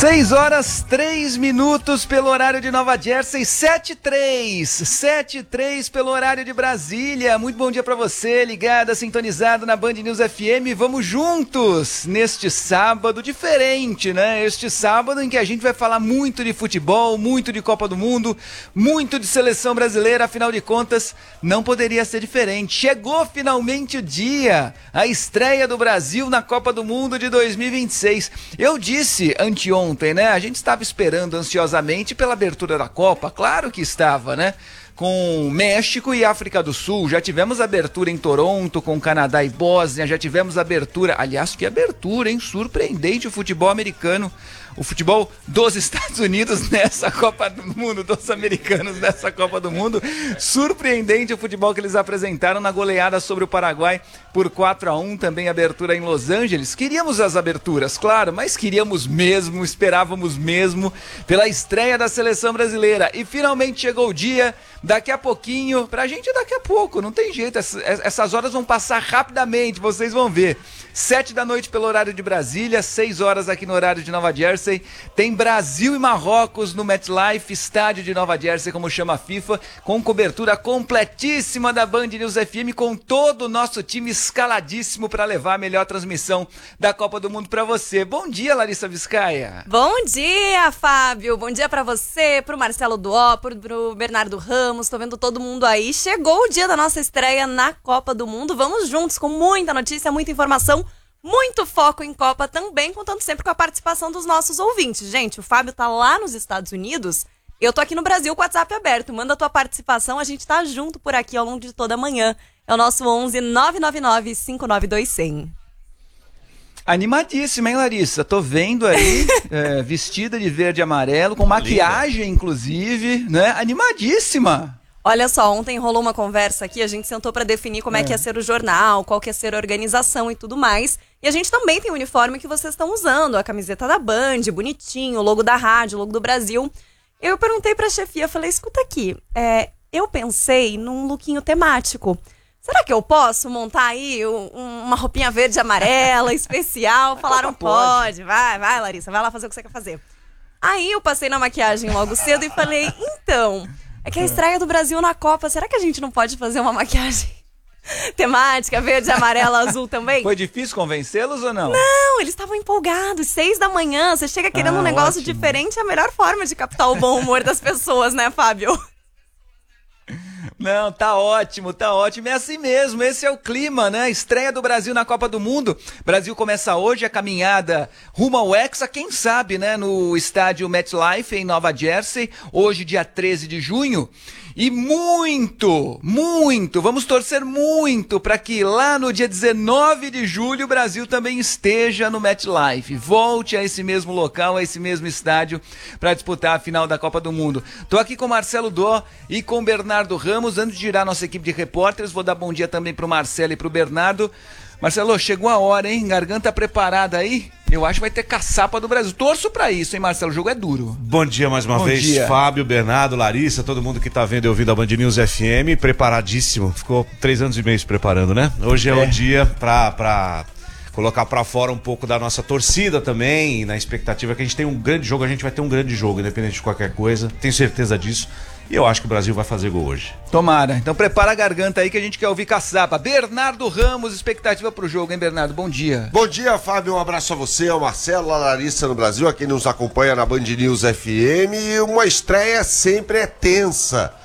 6 horas 3 minutos pelo horário de Nova Jersey, 7:03 pelo horário de Brasília. Muito bom dia pra você, ligada, sintonizado na Band News FM. Vamos juntos neste sábado diferente, né? Este sábado em que a gente vai falar muito de futebol, muito de Copa do Mundo, muito de seleção brasileira. Afinal de contas, não poderia ser diferente. Chegou finalmente o dia, a estreia do Brasil na Copa do Mundo de 2026. Eu disse anteontem, né? A gente estava esperando ansiosamente pela abertura da Copa, claro que estava, né? Com México e África do Sul, já tivemos abertura em Toronto, com Canadá e Bósnia, já tivemos abertura, aliás, que abertura, hein? Surpreendente o futebol americano, o futebol dos Estados Unidos nessa Copa do Mundo, dos americanos nessa Copa do Mundo. Surpreendente o futebol que eles apresentaram na goleada sobre o Paraguai por 4-1, também abertura em Los Angeles. Queríamos as aberturas, claro, mas queríamos mesmo, esperávamos mesmo pela estreia da seleção brasileira. E finalmente chegou o dia, daqui a pouquinho, pra gente daqui a pouco, não tem jeito, essas horas vão passar rapidamente, vocês vão ver. 7 da noite pelo horário de Brasília, 6 horas aqui no horário de Nova Jersey, tem Brasil e Marrocos no MetLife, estádio de Nova Jersey, como chama a FIFA, com cobertura completíssima da Band News FM, com todo o nosso time escaladíssimo para levar a melhor transmissão da Copa do Mundo para você. Bom dia, Larissa Biscaia. Bom dia, Fábio. Bom dia para você, pro Marcelo Duó, pro Bernardo Ramos, tô vendo todo mundo aí. Chegou o dia da nossa estreia na Copa do Mundo. Vamos juntos com muita notícia, muita informação, muito foco em Copa também, contando sempre com a participação dos nossos ouvintes. Gente, o Fábio tá lá nos Estados Unidos, eu tô aqui no Brasil com o WhatsApp aberto. Manda a tua participação, a gente tá junto por aqui ao longo de toda a manhã. É o nosso 11 999 592 100. Animadíssima, hein, Larissa? Tô vendo aí, vestida de verde e amarelo, com maquiagem, inclusive, né? Animadíssima. Olha só, ontem rolou uma conversa aqui, a gente sentou pra definir como é que ia ser o jornal, qual que ia ser a organização e tudo mais. E a gente também tem o uniforme que vocês estão usando, a camiseta da Band, bonitinho, o logo da rádio, o logo do Brasil. Eu perguntei pra chefia, falei, escuta aqui, eu pensei num lookinho temático. Será que eu posso montar aí uma roupinha verde e amarela, especial? Falaram, pode, vai, Larissa, vai lá fazer o que você quer fazer. Aí eu passei na maquiagem logo cedo e falei, então, é que a estreia do Brasil na Copa, será que a gente não pode fazer uma maquiagem temática, verde, amarela, azul também? Foi difícil convencê-los ou não? Não, eles estavam empolgados, 6 da manhã, você chega querendo um negócio ótimo. Diferente, é a melhor forma de captar o bom humor das pessoas, né, Fábio? Não, tá ótimo, é assim mesmo, esse é o clima, né? Estreia do Brasil na Copa do Mundo. Brasil começa hoje a caminhada rumo ao Hexa, quem sabe, né? No estádio MetLife em Nova Jersey, hoje dia 13 de junho. E vamos torcer muito para que lá no dia 19 de julho o Brasil também esteja no MetLife. Volte a esse mesmo local, a esse mesmo estádio para disputar a final da Copa do Mundo. Tô aqui com o Marcelo Dó e com o Bernardo Ramos. Antes de girar a nossa equipe de repórteres, vou dar bom dia também pro Marcelo e pro Bernardo. Marcelo, chegou a hora, hein? Garganta preparada aí? Eu acho que vai ter caçapa do Brasil. Torço pra isso, hein, Marcelo? O jogo é duro. Bom dia mais uma vez, Fábio, Bernardo, Larissa, todo mundo que tá vendo e ouvindo a Band News FM. Preparadíssimo. Ficou 3 anos e meio se preparando, né? Hoje é o dia pra colocar pra fora um pouco da nossa torcida também, e na expectativa que a gente tem um grande jogo. A gente vai ter um grande jogo, independente de qualquer coisa. Tenho certeza disso. E eu acho que o Brasil vai fazer gol hoje. Tomara. Então prepara a garganta aí que a gente quer ouvir caçapa. Bernardo Ramos, expectativa pro jogo, hein, Bernardo? Bom dia. Bom dia, Fábio. Um abraço a você, ao Marcelo, a Larissa no Brasil, a quem nos acompanha na Band News FM. E uma estreia sempre é tensa.